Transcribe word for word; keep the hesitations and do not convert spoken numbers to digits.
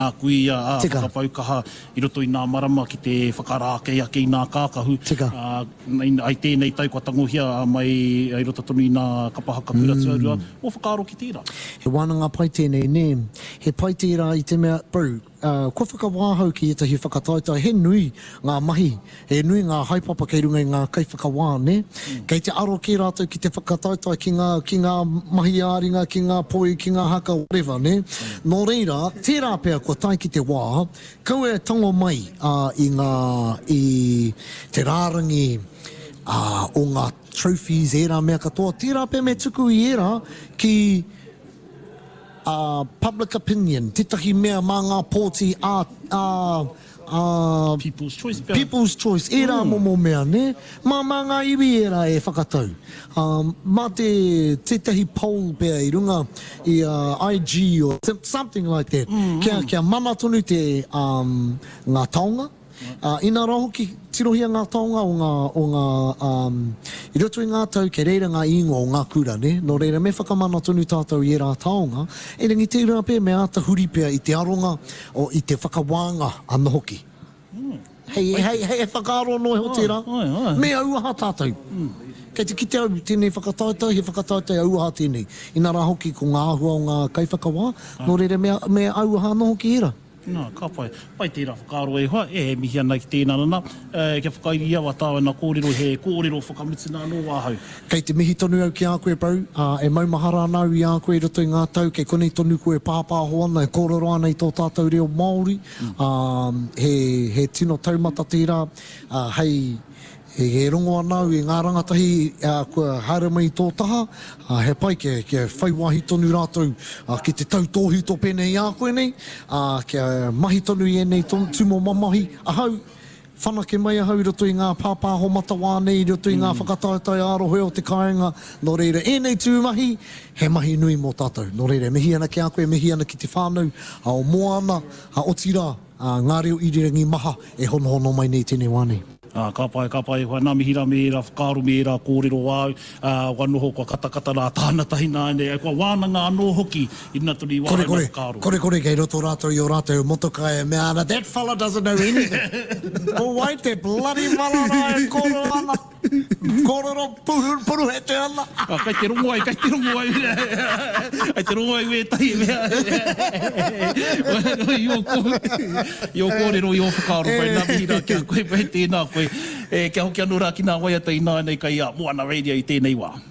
a kui a whakapau kaha i roto i nā marama ki te whakarākei a ki nā kākahu. Uh, ai tēnei tau kua tangohia mai ai roto tonu i nā kapahaka pūratua rua. O whakaro ki tērā. He wānanga pai tēnei nē. He pai tērā i te mea pau. Uh, kua whakawāhau ki etahi whakataitai, he nui ngā mahi, he nui ngā haipapa kei runga i ngā kai whakawā, ne? Mm. Kei te aro ki rātou ki te whakataitai, ki ngā, ki ngā mahi āringa, ki ngā poi, ki ngā haka, whatever, ne? Mm. Nō reira, tērā pēr kua tai ki te wā, kau e tango mai uh, i ngā, i te rārangi uh, o ngā trophies, era mea katoa, tērā pēr me tuku i era ki Uh, public opinion, titahi mea mā ngā pōti a, a, a People's Choice. People's Choice, era mm. momo mea, ne? Mā mā ngā iwi era e whakatau. Um, mā te titahi poll pēr i runga i uh, I G or something like that. Mm, kia, mm. kia mana tonu te um, ngā taonga. Uh, ina raho ki tirohia ngā taonga o ngā, o ngā um, i roto i ngā tau ke reira ngā ingo o ngā kura, ne? No reira me whakamana tonu tātou i rā taonga, e rangi te ura pē me āta huri pēr i te aronga o i te whakawanga ana hoki. Mm. Hei, hei, hei, e whakaro no e ho tērā. Me auaha tātou. Mm. Kei te kite au tēnei whakataitai, he whakataitai auaha tēnei. Ina rā hoki ko ngā ahua o ngā kai whakawā, no reira me, me auaha ana hoki era. Nā, ka pai. Pai tērā whakaro e hoa, e he mihi ana ki tēnā nana. E, kia whakairia wa tāua nā kōrero, he kōrero whakamuti nā no wāhau. Kei te mihi tonu au ki a koe pau, uh, e maumahara anau i a koe roto i ngā tau, kei konei tonu koe pāpāho ana, e kōrero ana i tō tātou reo Māori. Mm. Um, he, he tino taumata tērā, uh, hei, He, he rongo anau i ngā rangatahi uh, kua haere mai tō taha, uh, he pai ke, ke whaiwahi tonu rātou uh, ki te tautōhi tō pēnei a koe nei, uh, kia mahi tonu i enei tumo mamahi, ahau, whanake mai ahau i roto i ngā pāpāho matawā nei, i roto i ngā mm. whakataitai arohoi o te kāinga, no reira, enei tūmahi, he mahi nui mō tātou. No reira, mihi ana ki a koe, mihi ana ki te whānau, a o moana, a o tira, a ngā reo irirangi maha, e hono hono mai nei tēnei wānei. Ah, ka pai, ka pai, hoa nā mihira me era, whakaaro me era, kōrero wāu, uh, wanoho kua katakata rā tāna tahi nāne, kua wānanga anō hoki, ina turi wāu na whakaaro. Kore, kore, kei roto rātou i o rātou motokai e mea ana, that fella doesn't know anything. O wai te bloody marara e koro ana, kōrero puru, puru he te ana. Ah, kai te rongo ai, kai te rongo ai, ai te rongo ai we tahi mea. I o kōrero i o whakaaro, pai nā mihira kia koe, pai tēnā koe. E kia hoki anō rā ki nā waiata i nā nei kai a Moana Radio i tēnei wā.